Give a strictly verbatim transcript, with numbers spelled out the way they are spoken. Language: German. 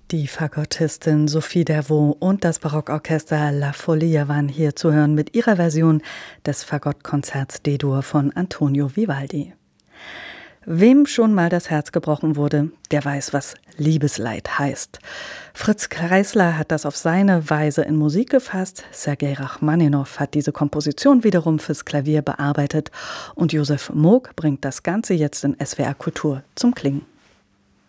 Die Fagottistin Sophie Dervaux und das Barockorchester La Folia waren hier zu hören mit ihrer Version des Fagottkonzerts D-Dur von Antonio Vivaldi. Wem schon mal das Herz gebrochen wurde, der weiß, was Liebesleid heißt. Fritz Kreisler hat das auf seine Weise in Musik gefasst, Sergei Rachmaninow hat diese Komposition wiederum fürs Klavier bearbeitet und Josef Moog bringt das Ganze jetzt in S W R Kultur zum Klingen.